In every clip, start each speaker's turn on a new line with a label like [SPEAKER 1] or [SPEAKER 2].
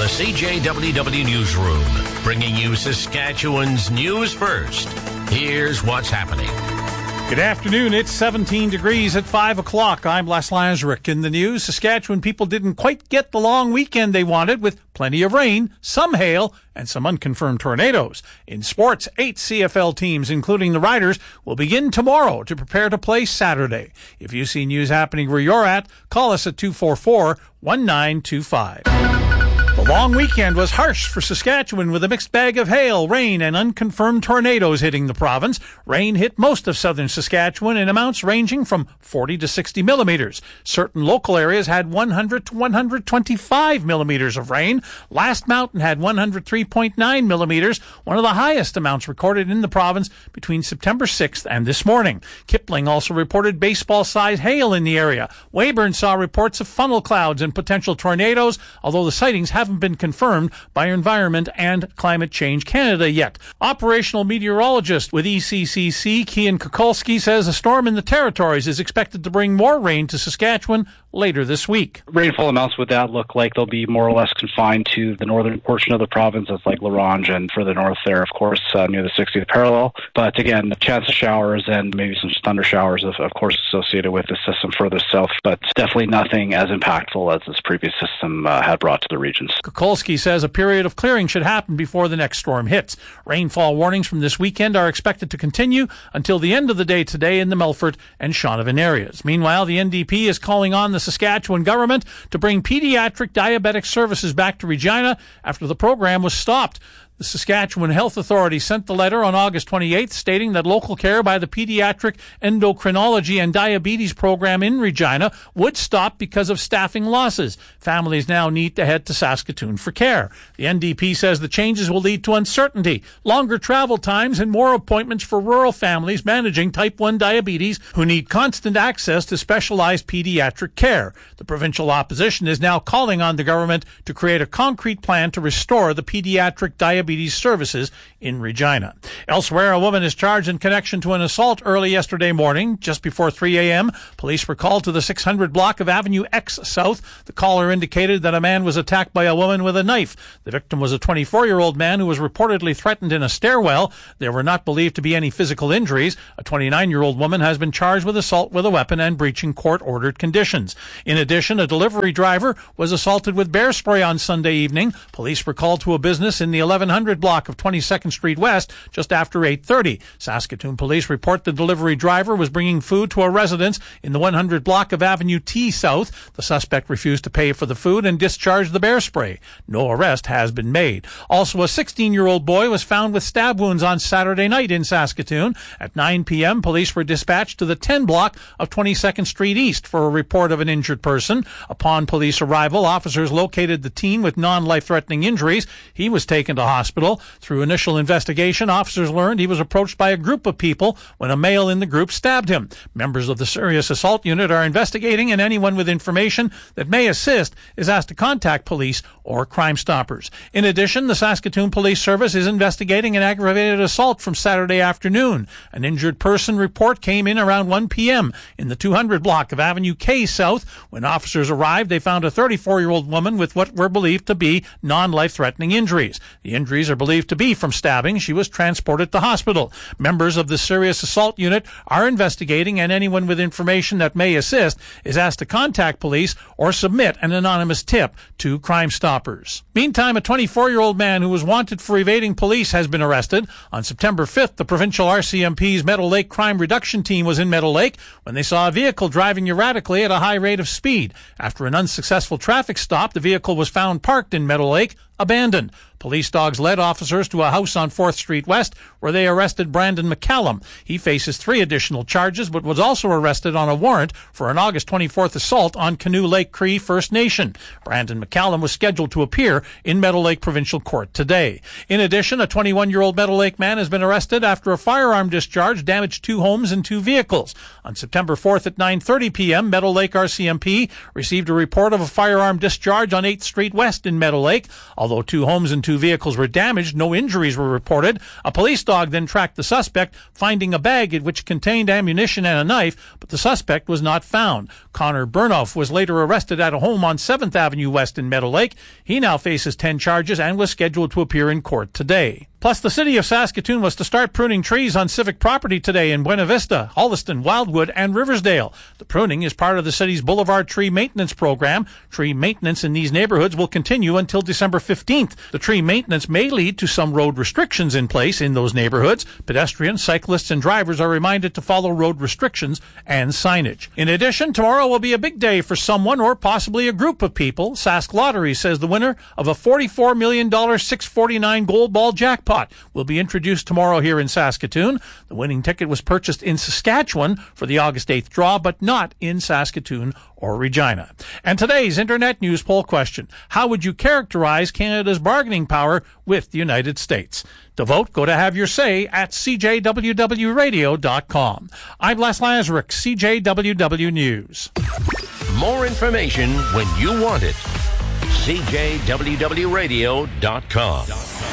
[SPEAKER 1] the CJWW Newsroom, bringing you Saskatchewan's news first. Here's what's happening.
[SPEAKER 2] Good afternoon. It's 17 degrees at 5 o'clock. I'm Les Lazaruk. In the news, Saskatchewan people didn't quite get the long weekend they wanted, with plenty of rain, some hail, and some unconfirmed tornadoes. In sports, 8 CFL teams, including the Riders, will begin tomorrow to prepare to play Saturday. If you see news happening where you're at, call us at 244-1925. The long weekend was harsh for Saskatchewan, with a mixed bag of hail, rain, and unconfirmed tornadoes hitting the province. Rain hit most of southern Saskatchewan in amounts ranging from 40 to 60 millimeters. Certain local areas had 100 to 125 millimeters of rain. Last Mountain had 103.9 millimeters, one of the highest amounts recorded in the province between September 6th and this morning. Kipling also reported baseball-sized hail in the area. Weyburn saw reports of funnel clouds and potential tornadoes, although the sightings haven't been confirmed by Environment and Climate Change Canada yet. Operational meteorologist with ECCC, Kian Kukulski, says a storm in the Territories is expected to bring more rain to Saskatchewan later this week.
[SPEAKER 3] Rainfall amounts would that look like? They'll be more or less confined to the northern portion of the province. That's like La Ronge, and further north there, of course, near the 60th parallel. But again, the chance of showers and maybe some thunder showers, of course, associated with the system further south, but definitely nothing as impactful as this previous system had brought to the regions.
[SPEAKER 2] Kukulski says a period of clearing should happen before the next storm hits. Rainfall warnings from this weekend are expected to continue until the end of the day today in the Melfort and Shaunavon areas. Meanwhile, the NDP is calling on the Saskatchewan government to bring pediatric diabetic services back to Regina after the program was stopped. The Saskatchewan Health Authority sent the letter on August 28th stating that local care by the Pediatric Endocrinology and Diabetes Program in Regina would stop because of staffing losses. Families now need to head to Saskatoon for care. The NDP says the changes will lead to uncertainty, longer travel times, and more appointments for rural families managing type 1 diabetes who need constant access to specialized pediatric care. The provincial opposition is now calling on the government to create a concrete plan to restore the pediatric diabetes services in Regina. Elsewhere, a woman is charged in connection to an assault early yesterday morning. Just before 3 a.m., police were called to the 600 block of Avenue X South. The caller indicated that a man was attacked by a woman with a knife. The victim was a 24-year-old man who was reportedly threatened in a stairwell. There were not believed to be any physical injuries. A 29-year-old woman has been charged with assault with a weapon and breaching court-ordered conditions. In addition, a delivery driver was assaulted with bear spray on Sunday evening. Police were called to a business in the 1100 block of 22nd Street West just after 8:30. Saskatoon police report the delivery driver was bringing food to a residence in the 100 block of Avenue T South. The suspect refused to pay for the food and discharged the bear spray. No arrest has been made. Also, a 16-year-old boy was found with stab wounds on Saturday night in Saskatoon. At 9 p.m., police were dispatched to the 10 block of 22nd Street East for a report of an injured person. Upon police arrival, officers located the teen with non-life-threatening injuries. He was taken to hospital. Through initial investigation, officers learned he was approached by a group of people when a male in the group stabbed him. Members of the Serious Assault Unit are investigating, and anyone with information that may assist is asked to contact police or Crime Stoppers. In addition, the Saskatoon Police Service is investigating an aggravated assault from Saturday afternoon. An injured person report came in around 1 p.m. in the 200 block of Avenue K South. When officers arrived, they found a 34-year-old woman with what were believed to be non-life-threatening injuries. The injuries are believed to be from stabbing. She was transported to hospital. Members of the Serious Assault Unit are investigating, and anyone with information that may assist is asked to contact police or submit an anonymous tip to Crime Stoppers. Meantime, a 24-year-old man who was wanted for evading police has been arrested. On September 5th, the provincial RCMP's Meadow Lake Crime Reduction Team was in Meadow Lake when they saw a vehicle driving erratically at a high rate of speed. After an unsuccessful traffic stop, the vehicle was found parked in Meadow Lake, abandoned. Police dogs led officers to a house on 4th Street West where they arrested Brandon McCallum. He faces 3 additional charges but was also arrested on a warrant for an August 24th assault on Canoe Lake Cree First Nation. Brandon McCallum was scheduled to appear in Meadow Lake Provincial Court today. In addition, a 21-year-old Meadow Lake man has been arrested after a firearm discharge damaged 2 homes and 2 vehicles. On September 4th at 9:30 p.m., Meadow Lake RCMP received a report of a firearm discharge on 8th Street West in Meadow Lake. Although Although 2 homes and 2 vehicles were damaged, no injuries were reported. A police dog then tracked the suspect, finding a bag which contained ammunition and a knife, but the suspect was not found. Connor Burnoff was later arrested at a home on 7th Avenue West in Meadow Lake. He now faces 10 charges and was scheduled to appear in court today. Plus, the city of Saskatoon was to start pruning trees on civic property today in Buena Vista, Holliston, Wildwood, and Riversdale. The pruning is part of the city's Boulevard Tree Maintenance Program. Tree maintenance in these neighborhoods will continue until December 15th. The tree maintenance may lead to some road restrictions in place in those neighborhoods. Pedestrians, cyclists, and drivers are reminded to follow road restrictions and signage. In addition, tomorrow will be a big day for someone or possibly a group of people. Sask Lottery says the winner of a $44 million 649 gold ball jackpot will be introduced tomorrow here in Saskatoon. The winning ticket was purchased in Saskatchewan for the August 8th draw, but not in Saskatoon or Regina. And today's Internet News Poll question: how would you characterize Canada's bargaining power with the United States? To vote, go to Have Your Say at CJWWRadio.com. I'm Les Lazaruk, CJWW News.
[SPEAKER 1] More information when you want it. CJWWRadio.com.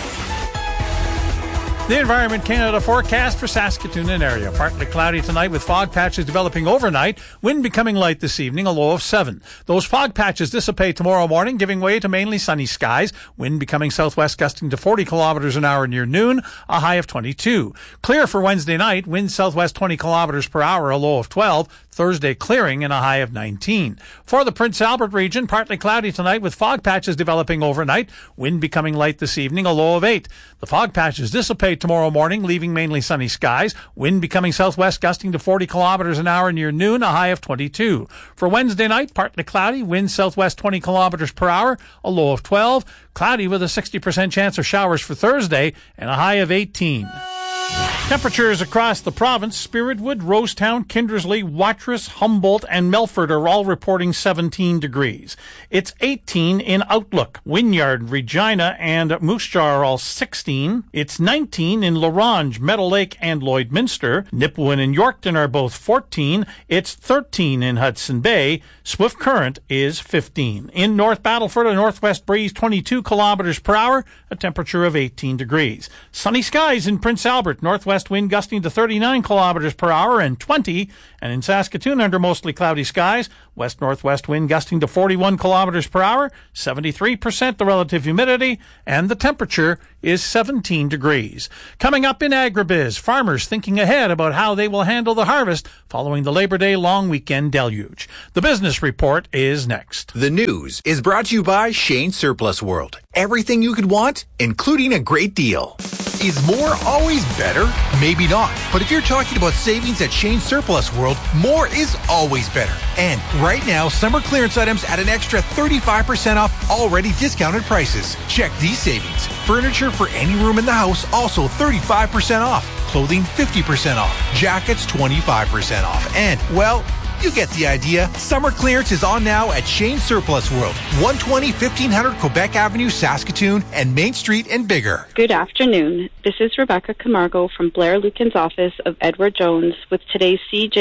[SPEAKER 2] The Environment Canada forecast for Saskatoon and area. Partly cloudy tonight with fog patches developing overnight. Wind becoming light this evening, a low of 7. Those fog patches dissipate tomorrow morning, giving way to mainly sunny skies. Wind becoming southwest gusting to 40 kilometers an hour near noon, a high of 22. Clear for Wednesday night. Wind southwest 20 kilometers per hour, a low of 12. Thursday clearing and a high of 19. For the Prince Albert region, partly cloudy tonight with fog patches developing overnight. Wind becoming light this evening, a low of 8. The fog patches dissipate tomorrow morning, leaving mainly sunny skies. Wind becoming southwest gusting to 40 kilometers an hour near noon, a high of 22. For Wednesday night, partly cloudy, wind southwest 20 kilometers per hour, a low of 12. Cloudy with a 60% chance of showers for Thursday and a high of 18. Temperatures across the province: Spiritwood, Rosetown, Kindersley, Watrous, Humboldt, and Melfort are all reporting 17 degrees. It's 18 in Outlook. Wynyard, Regina, and Moose Jaw are all 16. It's 19 in La Ronge, Meadow Lake, and Lloydminster. Nipawin and Yorkton are both 14. It's 13 in Hudson Bay. Swift Current is 15. In North Battleford, a northwest breeze 22 kilometers per hour, a temperature of 18 degrees. Sunny skies in Prince Albert, northwest wind gusting to 39 kilometers per hour and 20. And in Saskatoon, under mostly cloudy skies, west-northwest wind gusting to 41 kilometers per hour, 73% the relative humidity, and the temperature is 17 degrees. Coming up in Agribiz, farmers thinking ahead about how they will handle the harvest following the Labor Day long weekend deluge. The Business Report is next.
[SPEAKER 4] The news is brought to you by Shane Surplus World. Everything you could want, including a great deal. Is more always better? Maybe not. But if you're talking about savings at Shane Surplus World, more is always better. And right now, summer clearance items at an extra 35% off already discounted prices. Check these savings. Furniture for any room in the house, also 35% off. Clothing, 50% off. Jackets, 25% off. And, well, you get the idea. Summer clearance is on now at Shane Surplus World, 120 1500 Quebec Avenue, Saskatoon, and Main Street in Bigger.
[SPEAKER 5] Good afternoon. This is Rebecca Camargo from Blair Lucan's office of Edward Jones with today's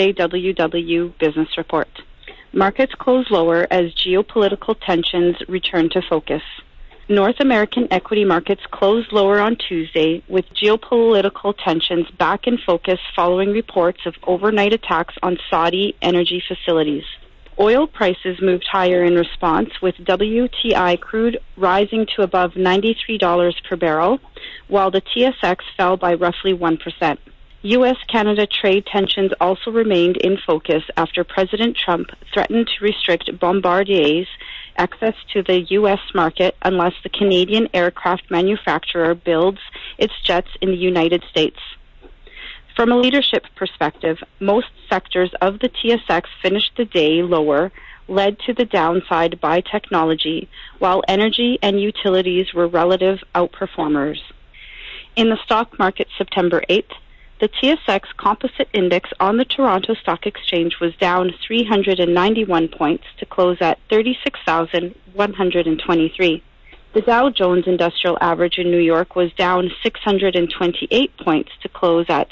[SPEAKER 5] CJWW Business Report. Markets close lower as geopolitical tensions return to focus. North American equity markets closed lower on Tuesday, with geopolitical tensions back in focus following reports of overnight attacks on Saudi energy facilities. Oil prices moved higher in response, with WTI crude rising to above $93 per barrel, while the TSX fell by roughly 1%. U.S.-Canada trade tensions also remained in focus after President Trump threatened to restrict Bombardier's access to the U.S. market unless the Canadian aircraft manufacturer builds its jets in the United States. From a leadership perspective, most sectors of the TSX finished the day lower, led to the downside by technology, while energy and utilities were relative outperformers. In the stock market September 8th, the TSX Composite Index on the Toronto Stock Exchange was down 391 points to close at 36,123. The Dow Jones Industrial Average in New York was down 628 points to close at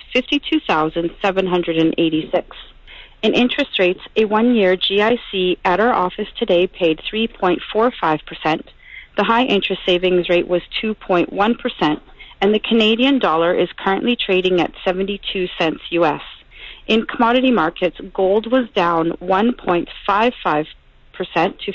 [SPEAKER 5] 52,786. In interest rates, a one-year GIC at our office today paid 3.45%, The high interest savings rate was 2.1%, and the Canadian dollar is currently trading at 72 cents U.S. In commodity markets, gold was down 1.55% to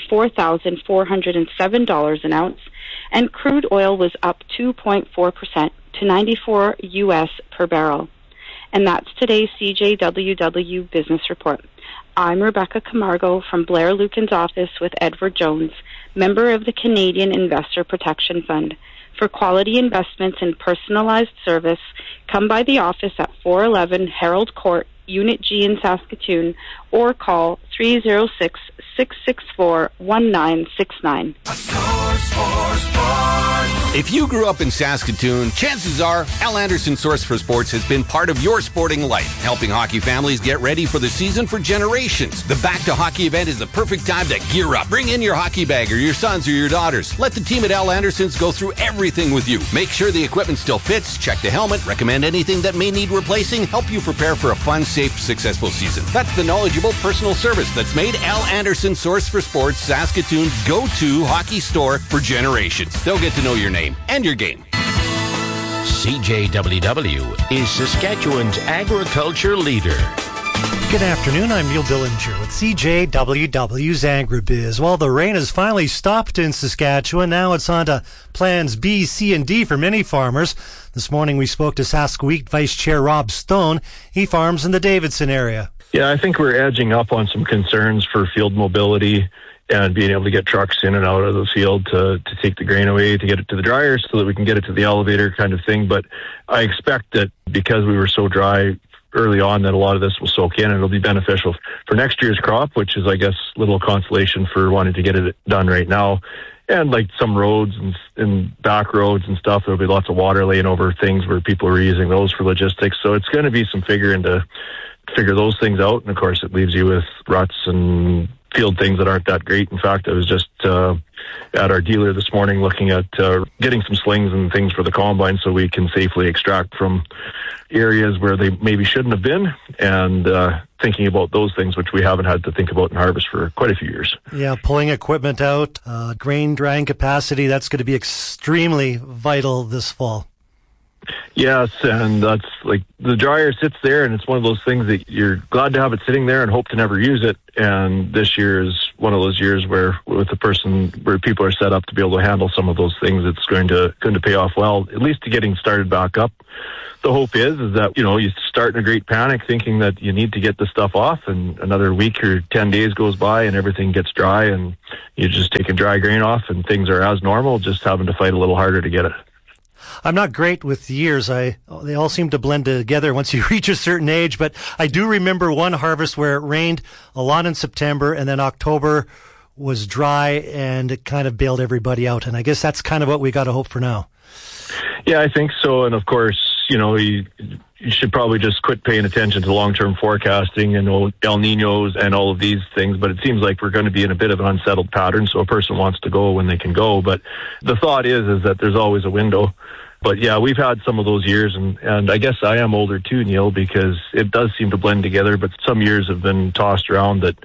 [SPEAKER 5] $4,407 an ounce, and crude oil was up 2.4% to 94 U.S. per barrel. And that's today's CJWW Business Report. I'm Rebecca Camargo from Blair Lucan's office with Edward Jones, member of the Canadian Investor Protection Fund. For quality investments and personalized service, come by the office at 411 Herald Court, Unit G in Saskatoon, or call 306-664-1969.
[SPEAKER 6] If you grew up in Saskatoon, chances are Al Anderson Source for Sports has been part of your sporting life, helping hockey families get ready for the season for generations. The Back to Hockey event is the perfect time to gear up. Bring in your hockey bag or your sons or your daughters. Let the team at Al Anderson's go through everything with you. Make sure the equipment still fits, check the helmet, recommend anything that may need replacing, help you prepare for a fun, safe, successful season. That's the knowledgeable personal service that's made Al Anderson Source for Sports Saskatoon's go-to hockey store for generations. They'll get to know your name and your game.
[SPEAKER 1] CJWW is Saskatchewan's agriculture leader.
[SPEAKER 7] Good afternoon, I'm Neil Billinger with CJWW's AgriBiz. Well, the rain has finally stopped in Saskatchewan. Now it's on to plans B, C, and D for many farmers. This morning we spoke to Sask Wheat Vice Chair Rob Stone. He farms in the Davidson area.
[SPEAKER 8] Yeah, I think we're edging up on some concerns for field mobility and being able to get trucks in and out of the field to take the grain away, to get it to the dryers so that we can get it to the elevator kind of thing. But I expect that because we were so dry early on that a lot of this will soak in and it'll be beneficial for next year's crop, which is, I guess, little consolation for wanting to get it done right now. And like some roads and back roads and stuff, there'll be lots of water laying over things where people are using those for logistics. So it's going to be some figure those things out. And of course, it leaves you with ruts and field things that aren't that great. In fact, I was just at our dealer this morning looking at getting some slings and things for the combine so we can safely extract from areas where they maybe shouldn't have been, and thinking about those things which we haven't had to think about in harvest for quite a few years.
[SPEAKER 7] Yeah, pulling equipment out, grain drying capacity, that's going to be extremely vital this fall.
[SPEAKER 8] Yes, and that's like the dryer sits there, and it's one of those things that you're glad to have it sitting there and hope to never use it. And this year is one of those years where, with the person where people are set up to be able to handle some of those things, it's going to pay off well, at least to getting started back up. The hope is that, you start in a great panic thinking that you need to get this stuff off, and another week or 10 days goes by and everything gets dry and you just take a dry grain off and things are as normal, just having to fight a little harder to get it.
[SPEAKER 7] I'm not great with years. They all seem to blend together once you reach a certain age, but I do remember one harvest where it rained a lot in September and then October was dry and it kind of bailed everybody out. And I guess that's kind of what we got to hope for now.
[SPEAKER 8] Yeah, I think so. And of course, you should probably just quit paying attention to long-term forecasting and El Niños and all of these things. But it seems like we're going to be in a bit of an unsettled pattern. So a person wants to go when they can go. But the thought is that there's always a window. But yeah, we've had some of those years, and I guess I am older too, Neil, because it does seem to blend together. But some years have been tossed around that,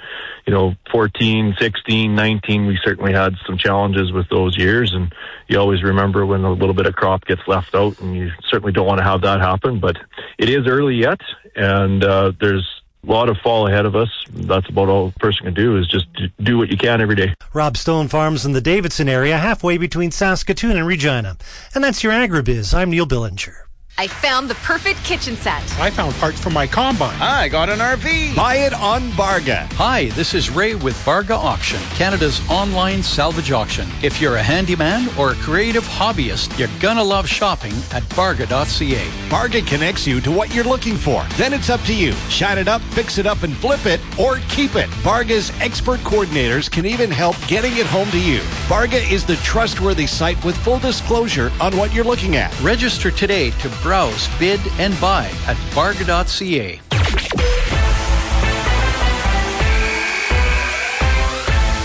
[SPEAKER 8] 14, 16, 19, we certainly had some challenges with those years. And you always remember when a little bit of crop gets left out, and you certainly don't want to have that happen. But it is early yet, and there's a lot of fall ahead of us. That's about all a person can do, is just do what you can every day.
[SPEAKER 7] Rob Stone farms in the Davidson area, halfway between Saskatoon and Regina. And that's your AgriBiz. I'm Neil Billinger.
[SPEAKER 9] I found the perfect kitchen set.
[SPEAKER 10] I found parts for my combine.
[SPEAKER 11] I got an RV. Buy it on Barga.
[SPEAKER 12] Hi, this is Ray with Barga Auction, Canada's online salvage auction. If you're a handyman or a creative hobbyist, you're gonna love shopping at barga.ca.
[SPEAKER 11] Barga connects you to what you're looking for. Then it's up to you. Shine it up, fix it up, and flip it, or keep it. Barga's expert coordinators can even help getting it home to you. Barga is the trustworthy site with full disclosure on what you're looking at.
[SPEAKER 12] Register today to browse, bid, and buy at barga.ca.
[SPEAKER 11] It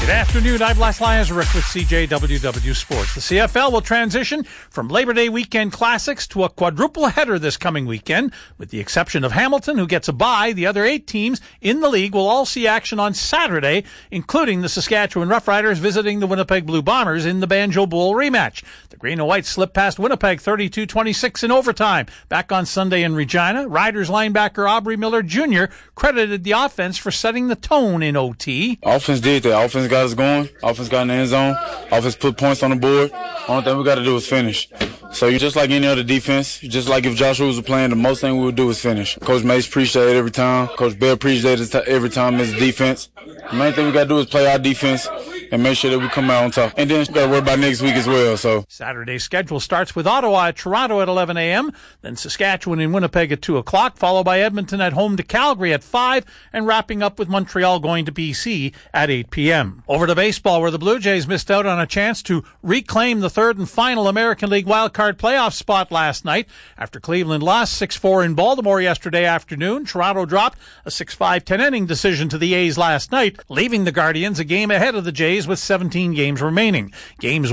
[SPEAKER 2] Good afternoon. I'm Les Lazaruk with CJWW Sports. The CFL will transition from Labor Day weekend classics to a quadruple header this coming weekend. With the exception of Hamilton, who gets a bye, the other 8 teams in the league will all see action on Saturday, including the Saskatchewan Roughriders visiting the Winnipeg Blue Bombers in the Banjo Bowl rematch. The Green and White slipped past Winnipeg 32-26 in overtime. Back on Sunday in Regina, Riders linebacker Aubrey Miller Jr. credited the offense for setting the tone in OT.
[SPEAKER 13] Offense did that. Offense got us going. Offense got in the end zone. Offense put points on the board. Only thing we got to do is finish. So you're just like any other defense. Just like if Joshua was playing, the most thing we would do is finish. Coach Mace appreciated it every time. Coach Bill appreciated it every time as a defense. The main thing we got to do is play our defense and make sure that we come out on top. And then we got to worry about next week as well. So
[SPEAKER 2] Saturday's schedule starts with Ottawa at Toronto at 11 a.m., then Saskatchewan and Winnipeg at 2 o'clock, followed by Edmonton at home to Calgary at 5, and wrapping up with Montreal going to BC at 8 p.m. Over to baseball, where the Blue Jays missed out on a chance to reclaim the third and final American League wildcard playoff spot last night. After Cleveland lost 6-4 in Baltimore yesterday afternoon, Toronto dropped a 6-5 10-inning decision to the A's last night, leaving the Guardians a game ahead of the Jays with 17 games remaining. Games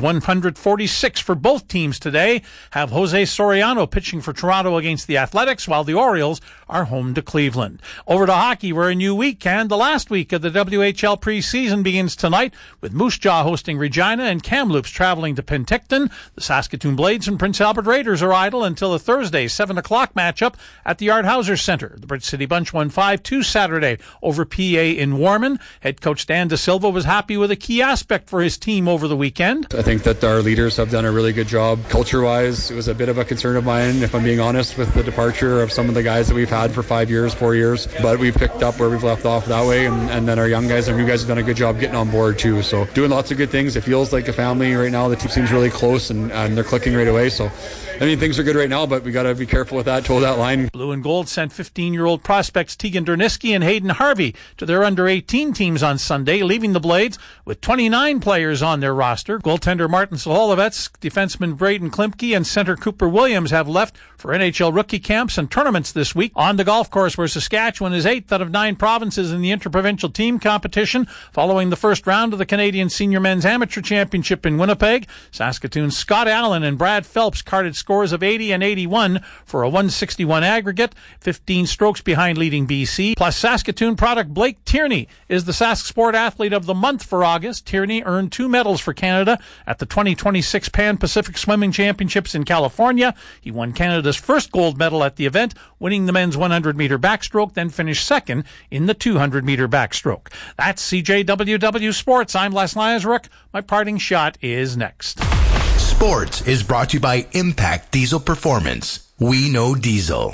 [SPEAKER 2] 146 for both teams today have Jose Soriano pitching for Toronto against the Athletics, while the Orioles are home to Cleveland. Over to hockey, where a new weekend, the last week of the WHL preseason begins tonight, with Moose Jaw hosting Regina and Kamloops traveling to Penticton. The Saskatoon Blades and Prince Albert Raiders are idle until a Thursday 7 o'clock matchup at the Art Hauser Center. The Bridge City Bunch won 5-2 Saturday over PA in Warman. Head coach Dan De Silva was happy with a key aspect for his team over the weekend.
[SPEAKER 14] I think that our leaders have done a really good job. Culture-wise, it was a bit of a concern of mine, if I'm being honest, with the departure of some of the guys that we've had for 5 years, 4 years. But we've picked up where we've left off that way, and then our young guys and new guys have done a good job getting on board too. So doing lots of good things. It feels like a family right now. The team seems really close, and they're clicking right away. So I mean, things are good right now, but we got to be careful with that, toe that line.
[SPEAKER 2] Blue and Gold sent 15-year-old prospects Tegan Derniski and Hayden Harvey to their under-18 teams on Sunday, leaving the Blades with 29 players on their roster. Goaltender Martin Soholovets, defenseman Braden Klimke, and center Cooper Williams have left for NHL rookie camps and tournaments this week. On the golf course, where Saskatchewan is 8th out of 9 provinces in the interprovincial team competition, following the first round of the Canadian Senior Men's Amateur Championship in Winnipeg, Saskatoon's Scott Allen and Brad Phelps carded scores of 80 and 81 for a 161 aggregate, 15 strokes behind leading BC. Plus, Saskatoon product Blake Tierney is the Sask Sport Athlete of the Month for August. Tierney earned 2 medals for Canada at the 2026 Pan-Pacific Swimming Championships in California. He won Canada's first gold medal at the event, winning the men's 100-meter backstroke, then finished second in the 200-meter backstroke. That's CJWW Sports. I'm Les Lazaruk. My parting shot is next.
[SPEAKER 15] Sports is brought to you by Impact Diesel Performance. We know diesel.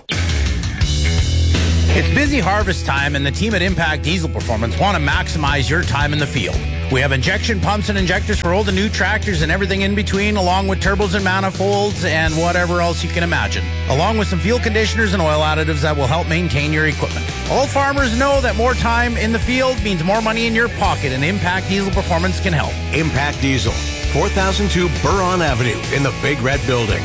[SPEAKER 16] It's busy harvest time, and the team at Impact Diesel Performance want to maximize your time in the field. We have injection pumps and injectors for old and new tractors and everything in between, along with turbos and manifolds and whatever else you can imagine, along with some fuel conditioners and oil additives that will help maintain your equipment. All farmers know that more time in the field means more money in your pocket, and Impact Diesel Performance can help.
[SPEAKER 17] Impact Diesel, 4002 Buron Avenue in the Big Red Building.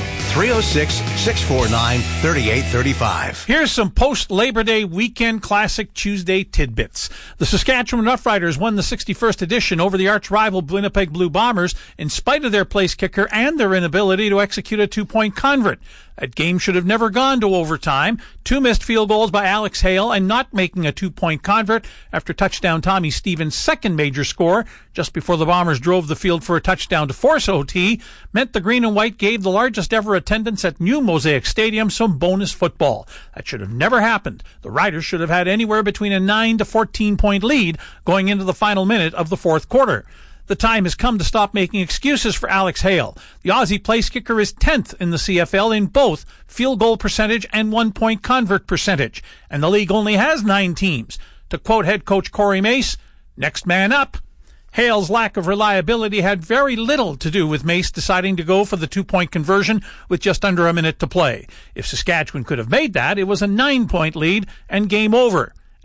[SPEAKER 17] 306-649-3835.
[SPEAKER 2] Here's some post-Labor Day weekend classic Tuesday tidbits. The Saskatchewan Roughriders won the 61st edition over the arch-rival Winnipeg Blue Bombers in spite of their place kicker and their inability to execute a 2-point convert. That game should have never gone to overtime. 2 missed field goals by Alex Hale and not making a 2-point convert after touchdown Tommy Stevens' second major score just before the Bombers drove the field for a touchdown to force OT meant the Green and White gave the largest ever attendance at New Mosaic Stadium some bonus football. That should have never happened. The Riders should have had anywhere between a 9 to 14-point lead going into the final minute of the fourth quarter. The time has come to stop making excuses for Alex Hale. The Aussie place kicker is 10th in the CFL in both field goal percentage and 1-point convert percentage, and the league only has 9 teams. To quote head coach Corey Mace, "Next man up." Hale's lack of reliability had very little to do with Mace deciding to go for the 2-point conversion with just under a minute to play. If Saskatchewan could have made that, it was a 9-point lead and game over.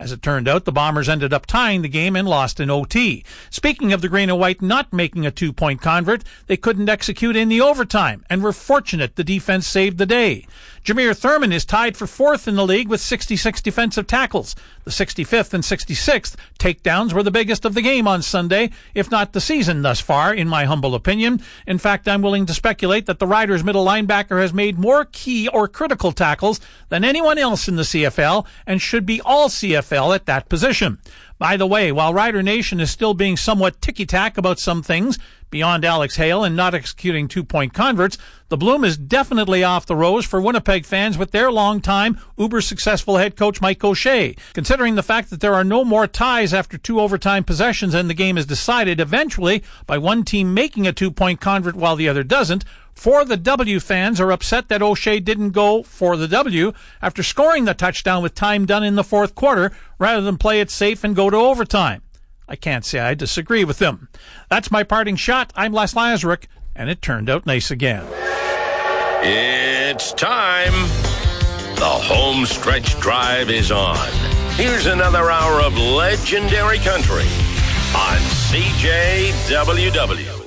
[SPEAKER 2] As it turned out, the Bombers ended up tying the game and lost in OT. Speaking of the Green and White not making a 2-point convert, they couldn't execute in the overtime and were fortunate the defense saved the day. Jameer Thurman is tied for 4th in the league with 66 defensive tackles. The 65th and 66th takedowns were the biggest of the game on Sunday, if not the season thus far, in my humble opinion. In fact, I'm willing to speculate that the Riders' middle linebacker has made more key or critical tackles than anyone else in the CFL and should be all CFL at that position. By the way, while Rider Nation is still being somewhat ticky-tack about some things, beyond Alex Hale and not executing 2-point converts, the bloom is definitely off the rose for Winnipeg fans with their long-time, uber-successful head coach Mike O'Shea. Considering the fact that there are no more ties after 2 overtime possessions and the game is decided eventually by one team making a 2-point convert while the other doesn't, For the W fans are upset that O'Shea didn't go for the W after scoring the touchdown with time done in the fourth quarter rather than play it safe and go to overtime. I can't say I disagree with them. That's my parting shot. I'm Les Lazaruk, and it turned out nice again.
[SPEAKER 1] It's time. The home stretch drive is on. Here's another hour of legendary country on CJWW.